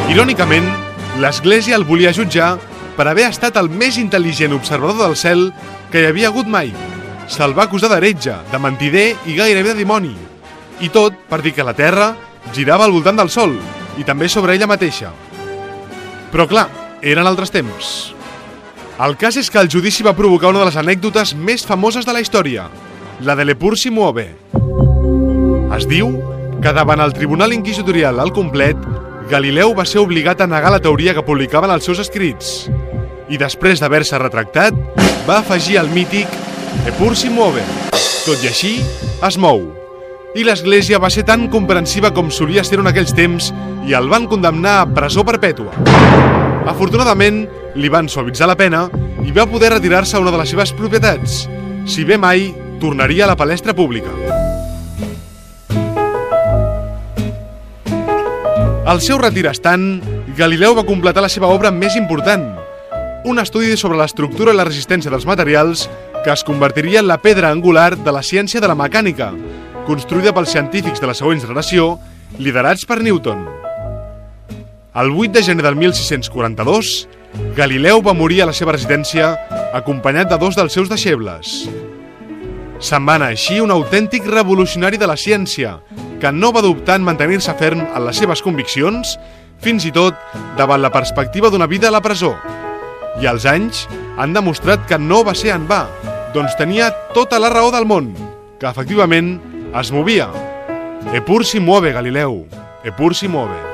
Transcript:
Irònicament, l'Església el volia jutjar per haver estat el més intel·ligent observador del cel que hi havia hagut mai. Se'l va acusar d'heretge, de mentider i gairebé de dimoni. I tot per dir que la Terra girava al voltant del Sol, i també sobre ella mateixa. Però clar, eren altres temps. El cas és que el judici va provocar una de les anècdotes més famoses de la història, la de Lepur si muove. Es diu que davant el tribunal inquisitorial al complet, Galileu va ser obligat a negar la teoria que publicaven els seus escrits. I després d'haver-se retractat, va afegir el mític Lepur si muove. Tot i així, es mou. I l'Església va ser tan comprensiva com solia ser en aquells temps i el van condemnar a presó perpètua. Afortunadament, li van suavitzar la pena i va poder retirar-se a una de les seves propietats, si bé mai tornaria a la palestra pública. Al seu retir estant, Galileu va completar la seva obra més important, un estudi sobre l'estructura i la resistència dels materials que es convertiria en la pedra angular de la ciència de la mecànica, construïda pels científics de la següent generació, liderats per Newton. El 8 de gener del 1642, Galileu va morir a la seva residència acompanyat de 2 dels seus deixebles. Se'n va anar així un autèntic revolucionari de la ciència, que no va dubtar en mantenir-se ferm en les seves conviccions, fins i tot davant la perspectiva d'una vida a la presó. I els anys han demostrat que no va ser en va, doncs tenia tota la raó del món, que efectivament es movia. Epur si muove, Galileu, epur si muove.